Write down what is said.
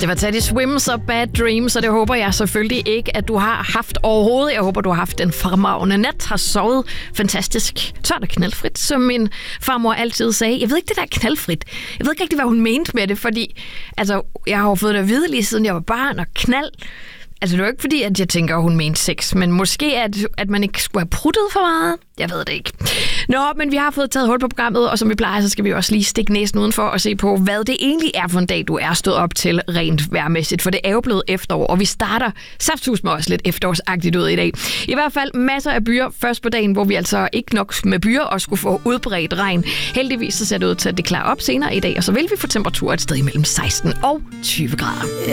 Det var Teddy Swims og Bad Dreams, og det håber jeg selvfølgelig ikke, at du har haft overhovedet. Jeg håber, du har haft en fremragende nat, har sovet fantastisk tørt og knaldfrit, som min farmor altid sagde. Jeg ved ikke, det der knaldfrit. Jeg ved ikke rigtig, hvad hun mente med det, fordi jeg har jo fået det at vide lige siden jeg var barn, og knald. Altså, det er jo ikke fordi, at jeg tænker, at hun mente sex, men måske, at man ikke skulle have pruttet for meget. Jeg ved det ikke. Nå, men vi har fået taget hul på programmet, og som vi plejer, så skal vi også lige stikke næsen udenfor og se på, hvad det egentlig er for en dag, du er stået op til rent vejrmæssigt. For det er jo blevet efterår, og vi starter saftsus med os lidt efterårsagtigt ud i dag. I hvert fald masser af byer først på dagen, hvor vi altså ikke nok med byer og skulle få udbredt regn. Heldigvis så ser det ud til, at det klarer op senere i dag, og så vil vi få temperaturer et sted imellem 16 og 20 grader.